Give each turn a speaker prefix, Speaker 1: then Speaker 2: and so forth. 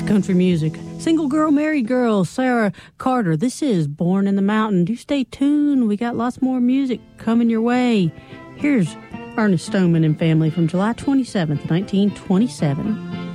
Speaker 1: country music. Single girl, married girl, Sarah Carter. This is Born in the Mountain. Do stay tuned. We got lots more music coming your way. Here's Ernest Stoneman and Family from July 27th, 1927.